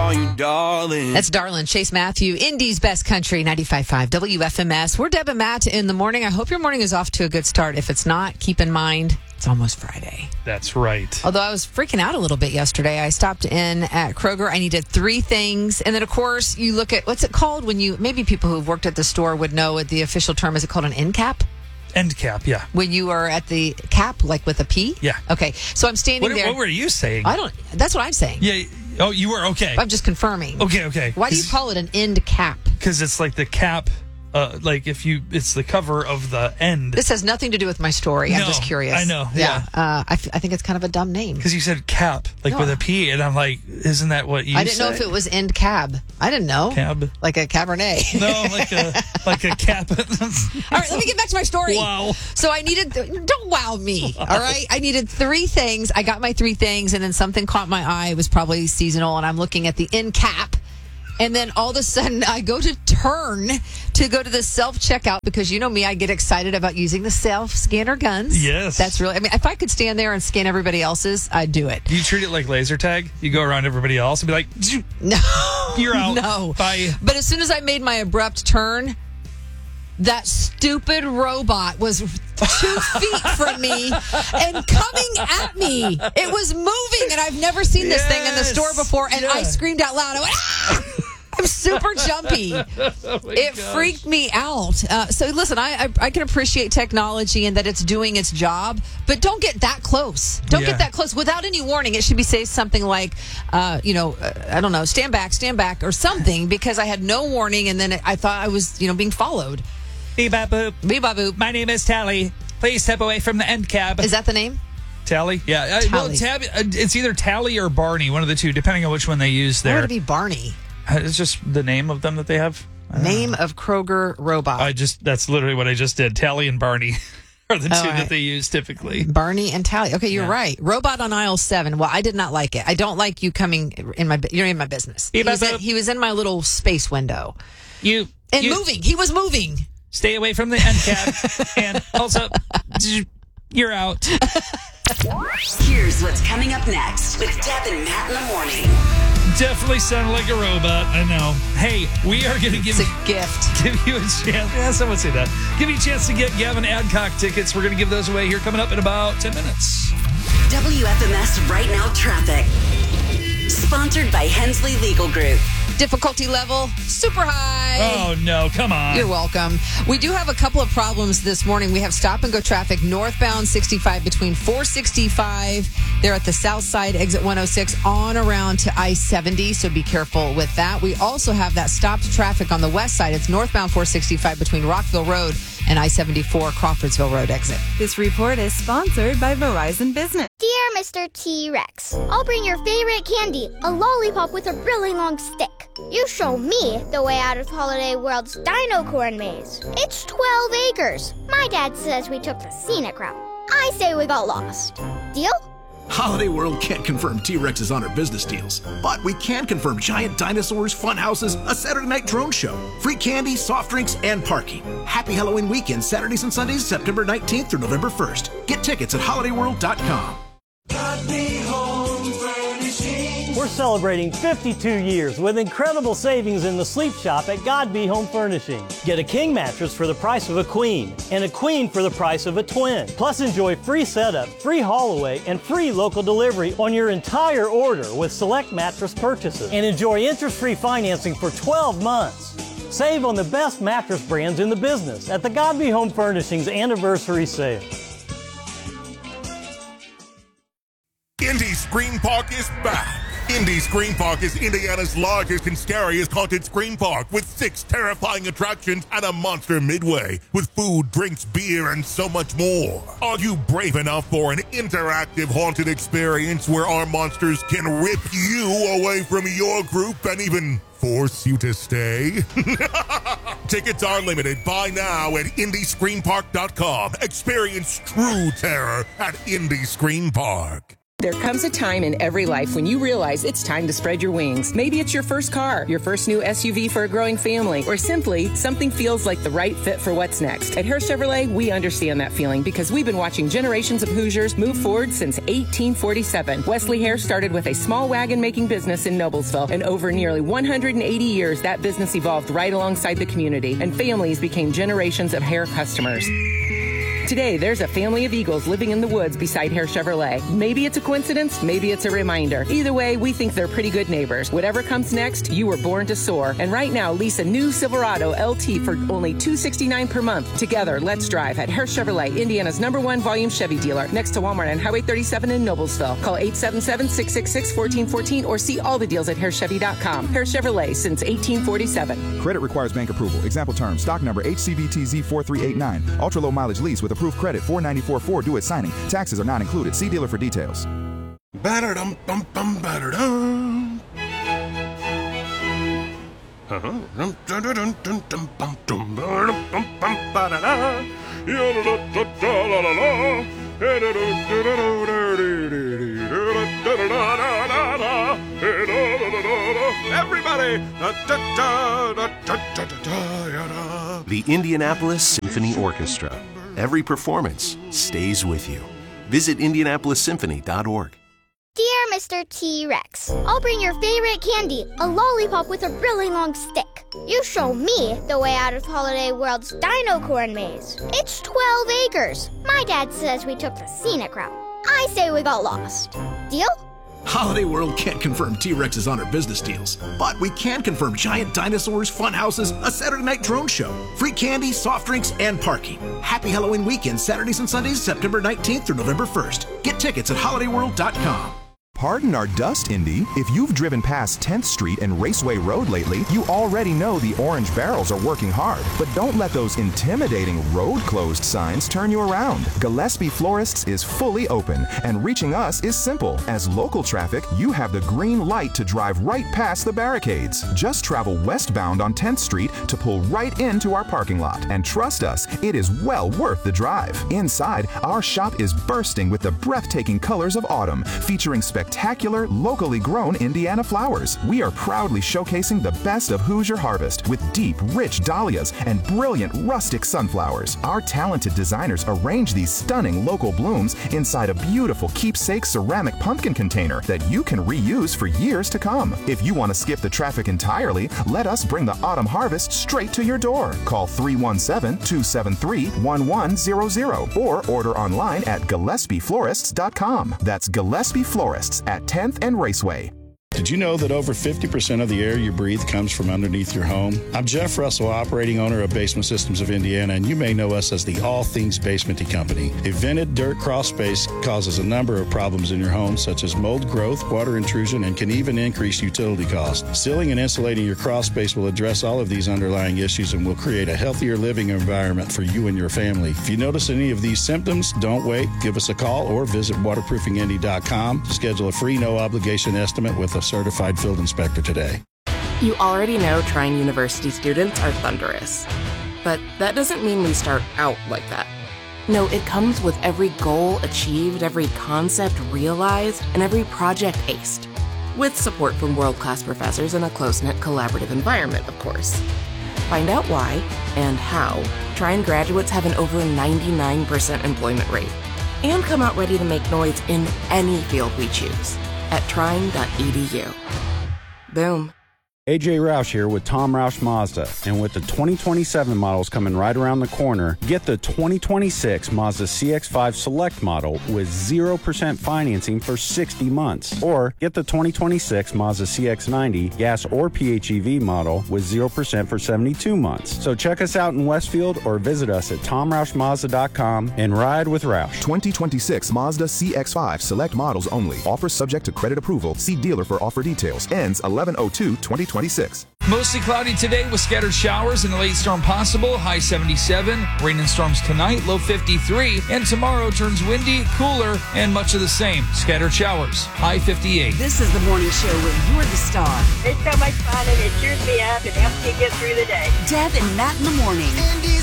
call you darling. That's Darlin', Chase Matthew, Indy's Best Country, 95.5 WFMS. We're Deb and Matt in the morning. I hope your morning is off to a good start. If it's not, keep in mind, it's almost Friday. That's right. Although I was freaking out a little bit yesterday. I stopped in at Kroger. I needed 3 things. And then, of course, you look at, what's it called when you, maybe people who've worked at the store would know what the official term is. It called an end cap? End cap, yeah. When you are at the cap, like with a P? Yeah. Okay. So I'm standing there. What were you saying? That's what I'm saying. Yeah. Oh, you were? Okay. I'm just confirming. Okay. Why do you call it an end cap? Because it's like the cap, it's the cover of the end. This has nothing to do with my story. I'm just curious. I know. Yeah. I think it's kind of a dumb name. Because you said cap, with a P, and I'm like, isn't that what you said? I didn't know if it was end cab. I didn't know. Cab? Like a Cabernet. No, like a cap. All right, let me get back to my story. Wow. So I needed, don't wow me, all right? I needed 3 things. I got my 3 things, and then something caught my eye. It was probably seasonal, and I'm looking at the end cap. And then all of a sudden, I go to turn to go to the self-checkout because, you know me, I get excited about using the self-scanner guns. Yes. That's really, if I could stand there and scan everybody else's, I'd do it. Do you treat it like laser tag? You go around everybody else and be like, no. You're out. No. Bye. But as soon as I made my abrupt turn, that stupid robot was 2 feet from me and coming at me. It was moving, and I've never seen this thing in the store before, and I screamed out loud. I went, ah! I'm super jumpy. It freaked me out. So listen, I can appreciate technology and that it's doing its job, but don't get that close. Don't get that close without any warning. It should be say something like, I don't know, stand back, or something, because I had no warning, and then I thought I was, being followed. Beep-bop-boop. Beep-bop-boop. My name is Tally. Please step away from the end cab. Is that the name? Tally? Yeah. Tally. It's either Tally or Barney, one of the two, depending on which one they use there. Why would it be Barney? It's just the name of them that they have. Name of Kroger robot. That's literally what I just did. Tally and Barney are the two that they use typically. Barney and Tally. Okay, you're right. Robot on aisle 7. Well, I did not like it. I don't like you coming you're in my business. He was in my little space window. Moving. He was moving. Stay away from the end cap. And also, you're out. Here's what's coming up next with Deb and Matt in the morning. Definitely sounded like a robot. I know. Hey, we are going to give you a chance. Yeah, someone say that. Give you a chance to get Gavin Adcock tickets. We're going to give those away here coming up in about 10 minutes. WFMS Right Now Traffic. Sponsored by Hensley Legal Group. Difficulty level, super high. Oh, no. Come on. You're welcome. We do have a couple of problems this morning. We have stop-and-go traffic northbound 65 between 465 there at the south side, exit 106, on around to I-70, so be careful with that. We also have that stopped traffic on the west side. It's northbound 465 between Rockville Road and I-74 Crawfordsville Road exit. This report is sponsored by Verizon Business. Dear Mr. T-Rex, I'll bring your favorite candy, a lollipop with a really long stick. You show me the way out of Holiday World's Dino Corn Maze. It's 12 acres. My dad says we took the scenic route. I say we got lost. Deal? Holiday World can't confirm T-Rexes on our business deals, but we can confirm giant dinosaurs, fun houses, a Saturday night drone show, free candy, soft drinks, and parking. Happy Halloween weekend, Saturdays and Sundays, September 19th through November 1st. Get tickets at holidayworld.com. We're celebrating 52 years with incredible savings in the sleep shop at Godby Home Furnishing. Get a king mattress for the price of a queen, and a queen for the price of a twin. Plus enjoy free setup, free haul away, and free local delivery on your entire order with select mattress purchases. And enjoy interest-free financing for 12 months. Save on the best mattress brands in the business at the Godby Home Furnishings Anniversary Sale. Indy Scream Park is back. Indy Scream Park is Indiana's largest and scariest haunted scream park with 6 terrifying attractions and a monster midway with food, drinks, beer, and so much more. Are you brave enough for an interactive haunted experience where our monsters can rip you away from your group and even force you to stay? Tickets are limited. Buy now at IndyScreamPark.com. Experience true terror at Indy Scream Park. There comes a time in every life when you realize it's time to spread your wings. Maybe it's your first car, your first new SUV for a growing family, or simply something feels like the right fit for what's next. At Hare Chevrolet, we understand that feeling because we've been watching generations of Hoosiers move forward since 1847. Wesley Hare started with a small wagon-making business in Noblesville, and over nearly 180 years, that business evolved right alongside the community, and families became generations of Hare customers. Today, there's a family of Eagles living in the woods beside Hare Chevrolet. Maybe it's a coincidence, maybe it's a reminder. Either way, we think they're pretty good neighbors. Whatever comes next, you were born to soar. And right now, lease a new Silverado LT for only $269 per month. Together, let's drive at Hare Chevrolet, Indiana's #1 volume Chevy dealer, next to Walmart on Highway 37 in Noblesville. Call 877-666-1414 or see all the deals at HareChevy.com. Hare Chevrolet since 1847. Credit requires bank approval. Example terms. Stock number HCVTZ4389. Ultra low mileage lease with approved credit. $494.4 due at signing. Taxes are not included. See dealer for details. Ba-da-dum, bum, bum, ba-da-dum. Everybody! The Indianapolis Symphony Orchestra. Every performance stays with you. Visit IndianapolisSymphony.org. Dear Mr. T-Rex, I'll bring your favorite candy, a lollipop with a really long stick. You show me the way out of Holiday World's Dino Corn Maze. It's 12 acres. My dad says we took the scenic route. I say we got lost. Deal? Holiday World can't confirm T-Rexes on our business deals, but we can confirm giant dinosaurs, fun houses, a Saturday night drone show, free candy, soft drinks, and parking. Happy Halloween weekend, Saturdays and Sundays, September 19th through November 1st. Get tickets at holidayworld.com. Pardon our dust, Indy. If you've driven past 10th Street and Raceway Road lately, you already know the orange barrels are working hard. But don't let those intimidating road closed signs turn you around. Gillespie Florists is fully open, and reaching us is simple. As local traffic, you have the green light to drive right past the barricades. Just travel westbound on 10th Street to pull right into our parking lot. And trust us, it is well worth the drive. Inside, our shop is bursting with the breathtaking colors of autumn, featuring spectacular, locally grown Indiana flowers. We are proudly showcasing the best of Hoosier harvest with deep, rich dahlias and brilliant rustic sunflowers. Our talented designers arrange these stunning local blooms inside a beautiful keepsake ceramic pumpkin container that you can reuse for years to come. If you want to skip the traffic entirely, let us bring the autumn harvest straight to your door. Call 317-273-1100 or order online at GillespieFlorists.com. That's Gillespie Florists at 10th and Raceway. Did you know that over 50% of the air you breathe comes from underneath your home? I'm Jeff Russell, operating owner of Basement Systems of Indiana, and you may know us as the All Things Basementy Company. A vented dirt crawl space causes a number of problems in your home, such as mold growth, water intrusion, and can even increase utility costs. Sealing and insulating your crawl space will address all of these underlying issues and will create a healthier living environment for you and your family. If you notice any of these symptoms, don't wait. Give us a call or visit waterproofingindy.com to schedule a free no-obligation estimate with a certified field inspector today. You already know Trine University students are thunderous. But that doesn't mean we start out like that. No, it comes with every goal achieved, every concept realized, and every project aced. With support from world-class professors in a close-knit collaborative environment, of course. Find out why and how Trine graduates have an over 99% employment rate and come out ready to make noise in any field we choose at trine.edu. Boom. AJ Roush here with Tom Roush Mazda, and with the 2027 models coming right around the corner, get the 2026 Mazda CX-5 Select model with 0% financing for 60 months, or get the 2026 Mazda CX-90 gas or PHEV model with 0% for 72 months. So check us out in Westfield or visit us at TomRoushMazda.com and ride with Roush. 2026 Mazda CX-5 Select models only. Offers subject to credit approval. See dealer for offer details. Ends 11/02/2026. Mostly cloudy today with scattered showers and a late storm possible. High 77. Rain and storms tonight. Low 53. And tomorrow turns windy, cooler, and much of the same. Scattered showers. High 58. This is the morning show where you're the star. It's so much fun and it cheers me up and helps me get through the day. Deb and Matt in the morning.